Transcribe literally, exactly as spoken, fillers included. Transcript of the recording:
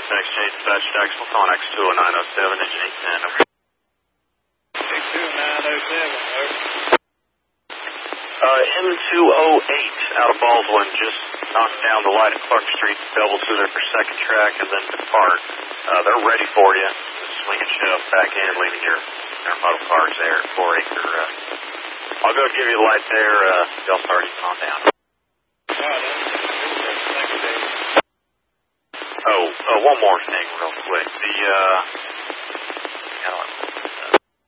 Exchange dispatch Jacksonville, calling X two oh nine oh seven, engine eight ten, over. X two oh nine oh seven, over. Uh, M two oh eight out of Baldwin just knocked down the light at Clark Street, double through there for second track, and then depart. Uh, they're ready for you. Just swing and shove back in, leaving your, your model cars there at four acre. Uh, I'll go give you the light there. Uh, y'all start even on down. All right, thank you, David. Oh, uh, one more thing real quick. The, uh,